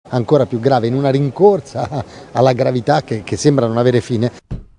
ancora più grave, in una rincorsa alla gravità che sembra non avere fine.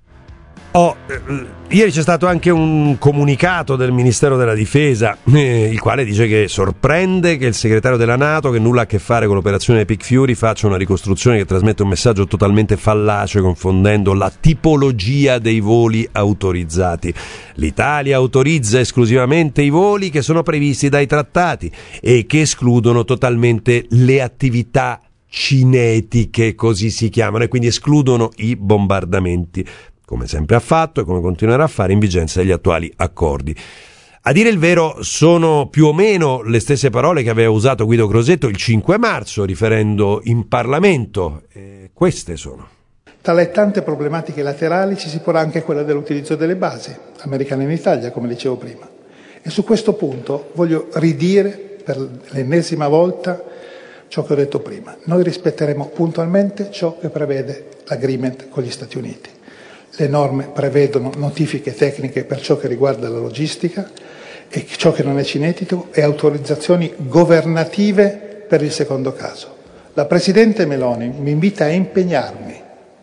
Ieri c'è stato anche un comunicato del Ministero della Difesa, il quale dice che sorprende che il segretario della NATO, che nulla ha a che fare con l'operazione Epic Fury, faccia una ricostruzione che trasmette un messaggio totalmente fallace, confondendo la tipologia dei voli autorizzati. L'Italia autorizza esclusivamente i voli che sono previsti dai trattati e che escludono totalmente le attività cinetiche, così si chiamano, e quindi escludono i bombardamenti, come sempre ha fatto e come continuerà a fare in vigenza degli attuali accordi. A dire il vero, sono più o meno le stesse parole che aveva usato Guido Crosetto il 5 marzo, riferendo in Parlamento. Queste sono. Tra le tante problematiche laterali ci si porrà anche quella dell'utilizzo delle basi americane in Italia, come dicevo prima. E su questo punto voglio ridire per l'ennesima volta ciò che ho detto prima. Noi rispetteremo puntualmente ciò che prevede l'agreement con gli Stati Uniti. Le norme prevedono notifiche tecniche per ciò che riguarda la logistica e ciò che non è cinetico e autorizzazioni governative per il secondo caso. La Presidente Meloni mi invita a impegnarmi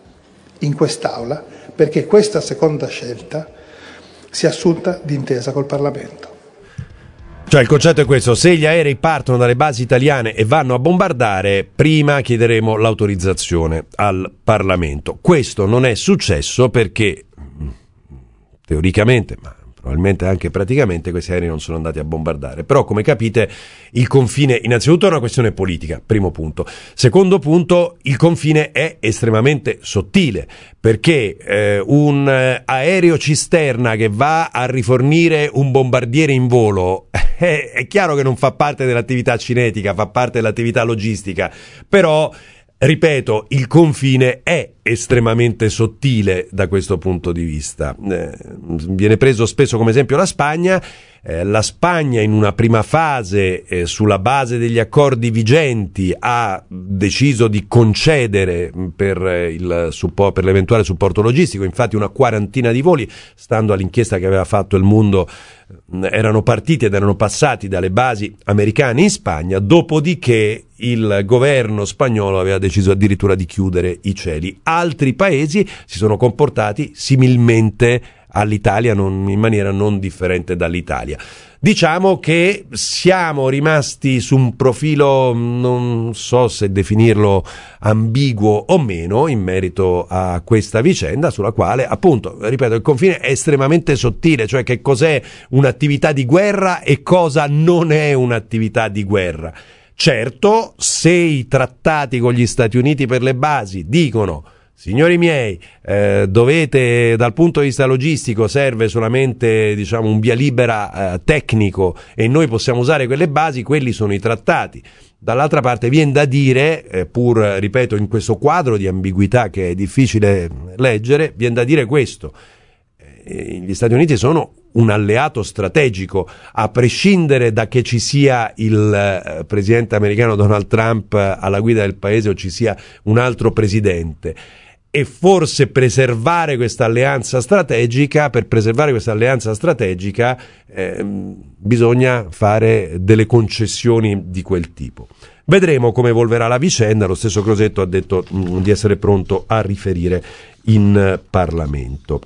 in quest'Aula perché questa seconda scelta sia assunta d'intesa col Parlamento. Cioè il concetto è questo: se gli aerei partono dalle basi italiane e vanno a bombardare, prima chiederemo l'autorizzazione al Parlamento. Questo non è successo perché teoricamente, ma probabilmente anche praticamente, questi aerei non sono andati a bombardare. Però, come capite, il confine innanzitutto è una questione politica, primo punto. Secondo punto, il confine è estremamente sottile, perché un aereo cisterna che va a rifornire un bombardiere in volo è chiaro che non fa parte dell'attività cinetica, fa parte dell'attività logistica, però ripeto, il confine è estremamente sottile da questo punto di vista. Viene preso spesso come esempio la Spagna. La Spagna in una prima fase, sulla base degli accordi vigenti, ha deciso di concedere per l'eventuale supporto logistico, infatti una quarantina di voli, stando all'inchiesta che aveva fatto Il Mondo, erano partiti ed erano passati dalle basi americane in Spagna, dopodiché il governo spagnolo aveva deciso addirittura di chiudere i cieli. Altri paesi si sono comportati similmente all'Italia, in maniera non differente dall'Italia. Diciamo che siamo rimasti su un profilo, non so se definirlo ambiguo o meno, in merito a questa vicenda, sulla quale, appunto, ripeto, il confine è estremamente sottile, cioè che cos'è un'attività di guerra e cosa non è un'attività di guerra. Certo, se i trattati con gli Stati Uniti per le basi dicono: signori miei, dovete, dal punto di vista logistico serve solamente, diciamo, un via libera tecnico e noi possiamo usare quelle basi, quelli sono i trattati. Dall'altra parte viene da dire, pur, ripeto, in questo quadro di ambiguità che è difficile leggere, viene da dire questo: gli Stati Uniti sono un alleato strategico, a prescindere da che ci sia il presidente americano Donald Trump alla guida del paese o ci sia un altro presidente. E forse per preservare questa alleanza strategica bisogna fare delle concessioni di quel tipo. Vedremo come evolverà la vicenda. Lo stesso Crosetto ha detto di essere pronto a riferire in Parlamento.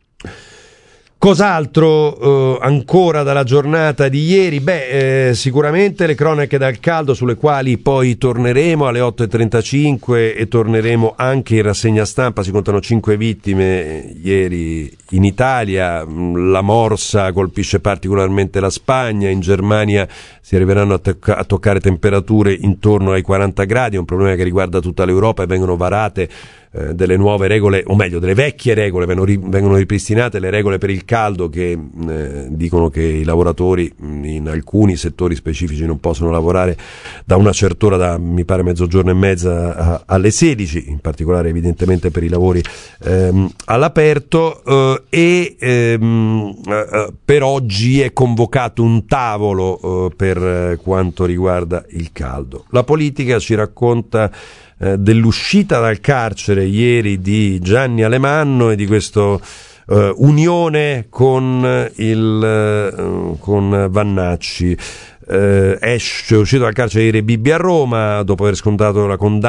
Cos'altro ancora dalla giornata di ieri? Sicuramente le cronache dal caldo, sulle quali poi torneremo alle 8.35 e torneremo anche in rassegna stampa. Si contano 5 vittime ieri in Italia, la morsa colpisce particolarmente la Spagna, in Germania si arriveranno a toccare temperature intorno ai 40 gradi, è un problema che riguarda tutta l'Europa e vengono varate delle nuove regole, o meglio delle vecchie regole, vengono ripristinate le regole per il caldo che dicono che i lavoratori in alcuni settori specifici non possono lavorare da una certa ora, da mi pare mezzogiorno e mezza alle 16, in particolare evidentemente per i lavori all'aperto, per oggi è convocato un tavolo per quanto riguarda il caldo. La politica ci racconta dell'uscita dal carcere ieri di Gianni Alemanno e di questo unione con Vannacci. È uscito dal carcere ieri Bibi a Roma dopo aver scontato la condanna